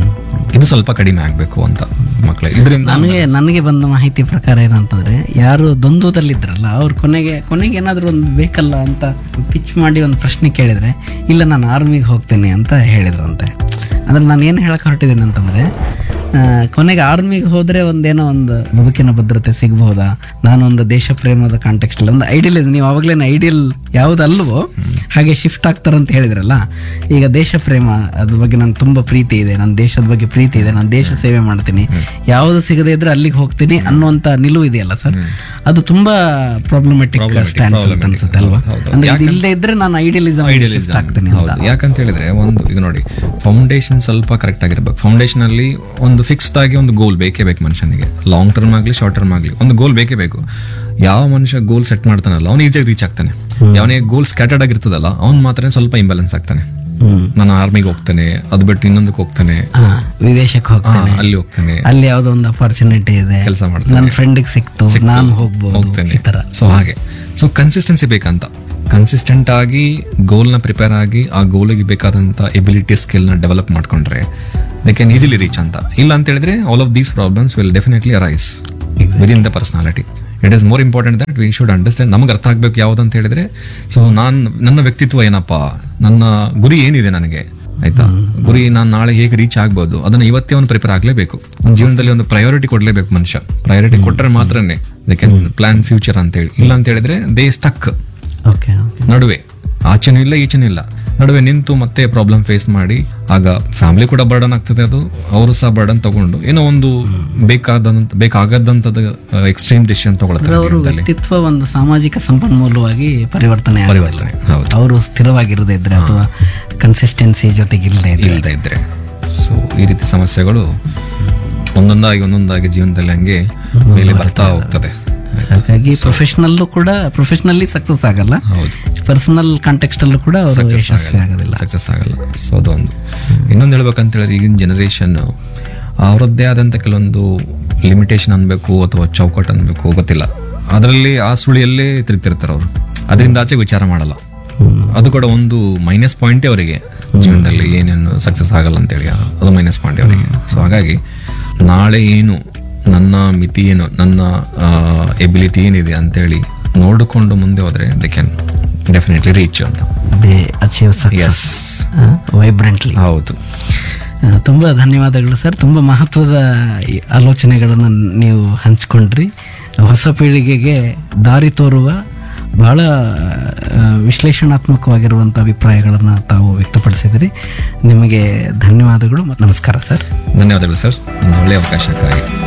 Speaker 3: ಇದು ಸ್ವಲ್ಪ ಕಡಿಮೆ ಆಗ್ಬೇಕು ಅಂತ ಮಕ್ಕಳಿಗೆ. ಇದರಿಂದ
Speaker 2: ನನಗೆ ನನಗೆ ಬಂದ ಮಾಹಿತಿ ಪ್ರಕಾರ ಏನಂತಂದ್ರೆ, ಯಾರು ದ್ವಂದ್ವದಲ್ಲಿದ್ರಲ್ಲ ಅವ್ರು ಕೊನೆಗೆ ಕೊನೆಗೆ ಏನಾದ್ರು ಒಂದು ಬೇಕಲ್ಲ ಅಂತ ಪಿಚ್ ಮಾಡಿ ಒಂದು ಪ್ರಶ್ನೆ ಕೇಳಿದ್ರೆ, ಇಲ್ಲ ನಾನು ಆರ್ಮಿಗೆ ಹೋಗ್ತೇನೆ ಅಂತ ಹೇಳಿದ್ರಂತೆ. ಅಂದ್ರೆ ನಾನು ಏನು ಹೇಳಕ್ ಹೊರಟಿದ್ದೇನೆ ಅಂತಂದ್ರೆ, ಆ, ಕೊನೆಗೆ ಆರ್ಮಿಗೆ ಹೋದ್ರೆ ಒಂದೇನೋ ಒಂದು ಬದುಕಿನ ಭದ್ರತೆ ಸಿಗಬಹುದಾ, ನಾನೊಂದು ದೇಶ ಪ್ರೇಮದ ಕಾಂಟೆಕ್ಸ್ಟ್ ಒಂದು ಐಡಿಯಲ್, ನೀವು ಅವಾಗಲೇನು ಐಡಿಯಲ್ ಯಾವುದಲ್ವೋ ಹಾಗೆ ಶಿಫ್ಟ್ ಆಗ್ತಾರಂತ ಹೇಳಿದ್ರಲ್ಲ. ಈಗ ದೇಶ ಪ್ರೇಮ ಅದ್ರ ಬಗ್ಗೆ ನನ್ಗೆ ತುಂಬಾ ಪ್ರೀತಿ ಇದೆ, ನನ್ನ ದೇಶದ ಬಗ್ಗೆ ಪ್ರೀತಿ ಇದೆ, ನಾನು ದೇಶ ಸೇವೆ ಮಾಡ್ತೀನಿ, ಯಾವುದು ಸಿಗದೆ ಇದ್ರೆ ಅಲ್ಲಿಗೆ ಹೋಗ್ತೀನಿ ಅನ್ನುವಂತ ನಿಲುವು ಇದೆಯಲ್ಲ ಸರ್, ಅದು ತುಂಬಾ ಪ್ರಾಬ್ಲಮೆಟಿಕ್ ಸ್ಟ್ಯಾಂಡ್ಸ್ ಅಂತ ಅನ್ಸುತ್ತೆ ಅಲ್ವಾ? ಅಂದ್ರೆ ಇದು ಇಲ್ಲದೆ ಇದ್ರೆ ನಾನು ಐಡಿಯಲಿಸಮ್ ಶಿಫ್ಟ್ ಆಗ್ತೀನಿ ಅಂತ.
Speaker 3: ಯಾಕಂತ ಹೇಳಿದ್ರೆ, ಒಂದು ಈಗ ನೋಡಿ, ಫೌಂಡೇಶನ್ ಸ್ವಲ್ಪ ಕರೆಕ್ಟ್ ಆಗಿರ್ಬೇಕು. ಫೌಂಡೇಶನ್ ಅಲ್ಲಿ ಒಂದು ಫಿಕ್ಸ್ಡ್ ಆಗಿ ಒಂದು ಗೋಲ್ ಬೇಕೇ ಬೇಕು ಮನುಷ್ಯನಿಗೆ. ಲಾಂಗ್ ಟರ್ಮ್ ಆಗಲಿ ಶಾರ್ಟ್ ಟರ್ಮ್ ಆಗಲಿ ಒಂದು ಗೋಲ್ ಬೇಕೇ ಬೇಕು. ಯಾವ ಮನುಷ್ಯ ಗೋಲ್ ಸೆಟ್ ಮಾಡ್ತಾನಲ್ಲ ಅವ್ನು ಈಸಿಯಾಗಿ ರೀಚ್ ಆಗ್ತಾನೆ. ಯಾವನೇ ಗೋಲ್ ಸ್ಕ್ಯಾಟರ್ಡ್ ಆಗಿರ್ತದಲ್ಲ ಅವ್ನು ಮಾತ್ರ ಸ್ವಲ್ಪ ಇಂಬ್ಯಾಲೆನ್ಸ್ ಆಗ್ತಾನೆ. ನಾನು ಆರ್ಮಿಗೆ ಹೋಗ್ತಾನೆ, ಅದು ಬಿಟ್ಟು ಇನ್ನೊಂದಕ್ಕೆ ಹೋಗ್ತಾನೆ,
Speaker 2: ವಿದೇಶಕ್ಕೆ ಹೋಗ್ತಾನೆ,
Speaker 3: ಅಲ್ಲಿ ಹೋಗ್ತಾನೆ,
Speaker 2: ಅಲ್ಲಿ ಯಾವ್ದೋ ಒಂದು ಅಪರ್ಚುನಿಟಿ ಇದೆ, ಕೆಲಸ ಮಾಡ್ತಾನೆ, ನನ್ನ ಫ್ರೆಂಡಿಗೆ ಸಿಕ್ತು, ನಾನು ಹೋಗ್ಬೋದು, ಹೋಗ್ತೇನೆ.
Speaker 3: ಸೊ ಹಾಗೆ ಸೊ ಕನ್ಸಿಸ್ಟೆನ್ಸಿ ಬೇಕಂತ. ಕನ್ಸಿಸ್ಟೆಂಟ್ ಆಗಿ ಗೋಲ್ನ ಪ್ರಿಪೇರ್ ಆಗಿ ಆ ಗೋಲಿಗೆ ಬೇಕಾದಂತ ಎಬಿಲಿಟಿ ಸ್ಕಿಲ್ನ ಡೆವಲಪ್ ಮಾಡ್ಕೊಂಡ್ರೆ ದೇ ಕ್ಯಾನ್ ಈಸಿಲಿ ರೀಚ್ ಅಂತ. ಇಲ್ಲ ಅಂತ ಹೇಳಿದ್ರೆ all of these problems will definitely arise within the personality. It is more important that we should understand. ನಮ್ಗೆ ಅರ್ಥ ಆಗ್ಬೇಕು ಯಾವ್ದು ಅಂತ ಹೇಳಿದ್ರೆ, ಸೊ ನಾನು ನನ್ನ ವ್ಯಕ್ತಿತ್ವ ಏನಪ್ಪ, ನನ್ನ ಗುರಿ ಏನಿದೆ ನನಗೆ, ಆಯ್ತಾ, ಗುರಿ ನಾನು ನಾಳೆ ಹೇಗೆ ರೀಚ್ ಆಗ್ಬೋದು ಅದನ್ನ ಇವತ್ತೇ ಒಂದು ಪ್ರಿಪೇರ್ ಆಗ್ಲೇಬೇಕು. ಒಂದು ಜೀವನದಲ್ಲಿ ಒಂದು ಪ್ರಯಾರಿಟಿ ಕೊಡ್ಲೇಬೇಕು ಮನುಷ್ಯ. ಪ್ರಯಾರಿಟಿ ಕೊಟ್ಟರೆ ಮಾತ್ರನೇ ದೇ ಕ್ಯಾನ್ ಪ್ಲಾನ್ ಫ್ಯೂಚರ್ ಅಂತ ಹೇಳಿ. ಇಲ್ಲ ಅಂತ ಹೇಳಿದ್ರೆ ದೇ ಸ್ಟಕ್ ನಡುವೆ, ಆಚೆನೂ ಇಲ್ಲ ಈಚೆನೂ ಇಲ್ಲ, ನಡುವೆ ನಿಂತು ಮತ್ತೆ ಪ್ರಾಬ್ಲಮ್ ಫೇಸ್ ಮಾಡಿ, ಆಗ ಫ್ಯಾಮಿಲಿ ಕೂಡ ಬರ್ಡನ್ ಆಗ್ತದೆ, ಅದು ಅವರು ಸಹ ಬರ್ಡನ್ ತಗೊಂಡು ಏನೋ ಒಂದು ಬೇಕಾದಂತ ಬೇಕಾಗದಂತದ ಎಕ್ಸ್ಟ್ರೀಮ್ ಡಿಸಿಷನ್ ತಗೊಳ್ತಾರೆ.
Speaker 2: ಅವರು ವ್ಯಕ್ತಿತ್ವ ಒಂದು ಸಾಮಾಜಿಕ ಸಂಪನ್ಮೂಲವಾಗಿ ಪರಿವರ್ತನೆ
Speaker 3: ಪರಿವರ್ತನೆ
Speaker 2: ಅವರು ಸ್ಥಿರವಾಗಿರದೇ ಇದ್ರೆ ಅಥವಾ ಕನ್ಸಿಸ್ಟೆನ್ಸಿ ಜೊತೆಗೆ ಇಲ್ಲದೆ
Speaker 3: ಇಲ್ಲದೆ ಇದ್ರೆ, ಸೊ ಈ ರೀತಿ ಸಮಸ್ಯೆಗಳು ಒಂದೊಂದಾಗಿ ಒಂದೊಂದಾಗಿ ಜೀವನದಲ್ಲಿ ಹಂಗೆ ಮೇಲೆ ಬರ್ತಾ ಹೋಗ್ತದೆ.
Speaker 2: ಹಾಗಾಗಿ ಪ್ರೊಫೆಷನಲ್ಲೂ ಕೂಡ ಪ್ರೊಫೆಷನಲಿ ಸಕ್ಸಸ್ ಆಗಲ್ಲ, ಪರ್ಸನಲ್ ಕಾಂಟೆಕ್ಸ್ಟ್ ಅಲ್ಲೂ ಕೂಡ ಆಗೋದಿಲ್ಲ,
Speaker 3: ಸಕ್ಸಸ್ ಆಗಲ್ಲ. ಸೊ ಅದೊಂದು. ಇನ್ನೊಂದು ಹೇಳ್ಬೇಕಂತ ಹೇಳಿದ್ರೆ, ಈಗಿನ ಜನರೇಷನ್ ಅವರದ್ದೇ ಆದಂತ ಕೆಲವೊಂದು ಲಿಮಿಟೇಷನ್ ಅನ್ಬೇಕು ಅಥವಾ ಚೌಕಟ್ಟು ಅನ್ಬೇಕು ಗೊತ್ತಿಲ್ಲ, ಅದರಲ್ಲಿ ಆ ಸುಳಿಯಲ್ಲೇ ತಿರುಗ್ತಿರ್ತಾರೆ ಅವರು. ಅದರಿಂದ ಆಚೆ ವಿಚಾರ ಮಾಡಲ್ಲ. ಅದು ಕೂಡ ಒಂದು ಮೈನಸ್ ಪಾಯಿಂಟೇ ಅವರಿಗೆ ಜೀವನದಲ್ಲಿ, ಏನೇನು ಸಕ್ಸಸ್ ಆಗಲ್ಲ ಅಂತೇಳಿ ಅದು ಮೈನಸ್ ಪಾಯಿಂಟ್ ಅವರಿಗೆ. ಸೊ ಹಾಗಾಗಿ ನಾಳೆ ಏನು ನನ್ನ ಮಿತಿ ಏನು, ನನ್ನ ಎಬಿಲಿಟಿ ಏನಿದೆ ಅಂತೇಳಿ ನೋಡಿಕೊಂಡು ಮುಂದೆ ಹೋದ್ರೆ ದೇ ಕ್ಯಾನ್ ಡೆಫಿನೆಟ್ಲಿ ರೀಚ್ ಅಂತ.
Speaker 2: ವೈಬ್ರೆಂಟ್ಲಿ.
Speaker 3: ಹೌದು.
Speaker 2: ತುಂಬ ಧನ್ಯವಾದಗಳು ಸರ್. ತುಂಬ ಮಹತ್ವದ ಈ ಆಲೋಚನೆಗಳನ್ನು ನೀವು ಹಂಚ್ಕೊಂಡ್ರಿ. ಹೊಸ ಪೀಳಿಗೆಗೆ ದಾರಿ ತೋರುವ ಬಹಳ ಆ, ವಿಶ್ಲೇಷಣಾತ್ಮಕವಾಗಿರುವಂಥ ಅಭಿಪ್ರಾಯಗಳನ್ನು ತಾವು ವ್ಯಕ್ತಪಡಿಸಿದಿರಿ. ನಿಮಗೆ ಧನ್ಯವಾದಗಳು ಮತ್ತು ನಮಸ್ಕಾರ ಸರ್.
Speaker 3: ಧನ್ಯವಾದಗಳು ಸರ್, ಒಂದು ಒಳ್ಳೆಯ ಅವಕಾಶಕ್ಕಾಗಿ.